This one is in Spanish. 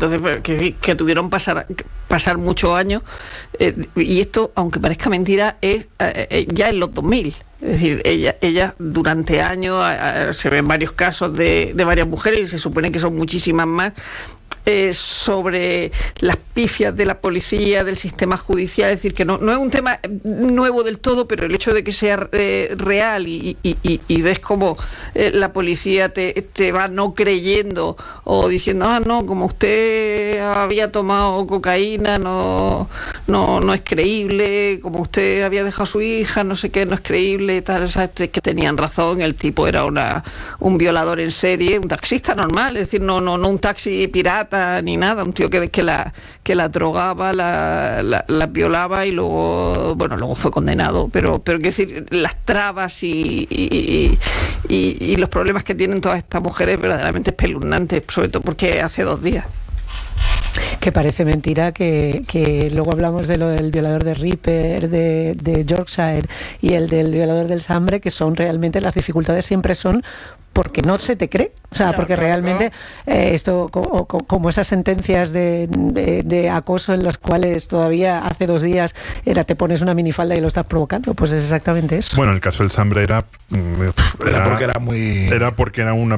entonces que tuvieron pasar muchos años, y esto, aunque parezca mentira, es ya en los 2000. Es decir, ella durante años, se ven varios casos de varias mujeres, y se supone que son muchísimas más, sobre las pifias de la policía, del sistema judicial. Es decir, que no es un tema nuevo del todo, pero el hecho de que sea real y ves cómo la policía te va no creyendo o diciendo, no, como usted había tomado cocaína, no es creíble, como usted había dejado a su hija, no sé qué, no es creíble, tal. O sea, que tenían razón, el tipo era un violador en serie, un taxista normal, es decir, no un taxi pirata ni nada, un tío que la drogaba, la violaba y luego fue condenado, pero quiero decir, las trabas y los problemas que tienen todas estas mujeres verdaderamente espeluznantes, sobre todo porque hace 2 días. Que parece mentira que luego hablamos de lo del violador de Ripper, de Yorkshire, y el del violador del Sambre, que son realmente, las dificultades siempre son porque no se te cree, o sea, porque realmente esto, como esas sentencias de acoso en las cuales todavía hace 2 días te pones una minifalda y lo estás provocando, pues es exactamente eso. Bueno, el caso del Sambre era porque era una